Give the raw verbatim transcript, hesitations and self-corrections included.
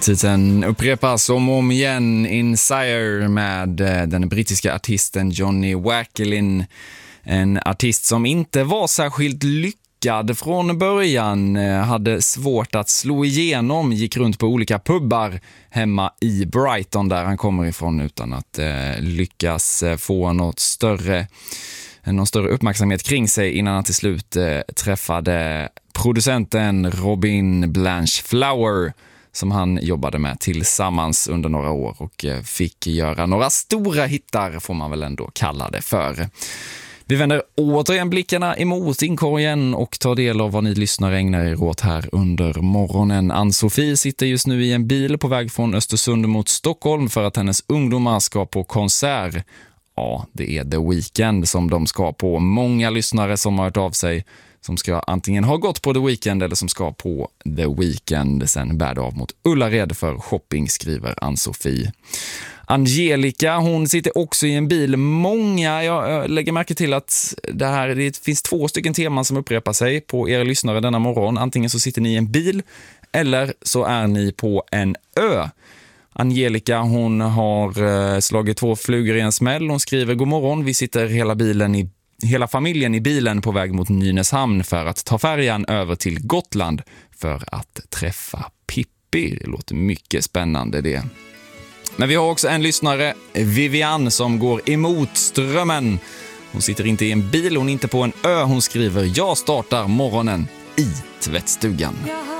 Titeln upprepas om och om igen, In Sire med den brittiska artisten Johnny Wakelin. En artist som inte var särskilt lyckad från början, hade svårt att slå igenom, gick runt på olika pubbar hemma i Brighton där han kommer ifrån utan att eh, lyckas få något större, någon större uppmärksamhet kring sig innan han till slut eh, träffade producenten Robin Blanchflower som han jobbade med tillsammans under några år och fick göra några stora hittar, får man väl ändå kalla det för. Vi vänder återigen blickarna emot inkorgen och tar del av vad ni lyssnare ägnar er åt här under morgonen. Ann-Sofie sitter just nu i en bil på väg från Östersund mot Stockholm för att hennes ungdomar ska på konsert. Ja, det är The Weeknd som de ska på. Många lyssnare som har hört av sig som ska antingen ha gått på The Weeknd eller som ska på The Weeknd. Sen bär det av mot Ullared för shopping, skriver Ann-Sofie. Angelica, hon sitter också i en bil. Många, jag lägger märke till att det här, det finns två stycken teman som upprepar sig på era lyssnare denna morgon. Antingen så sitter ni i en bil eller så är ni på en ö. Angelica, hon har slagit två flugor i en smäll. Hon skriver: god morgon, vi sitter hela bilen i Hela familjen i bilen på väg mot Nynäshamn för att ta färjan över till Gotland för att träffa Pippi. Det låter mycket spännande det. Men vi har också en lyssnare, Vivian, som går emot strömmen. Hon sitter inte i en bil, hon är inte på en ö. Hon skriver: jag startar morgonen i tvättstugan.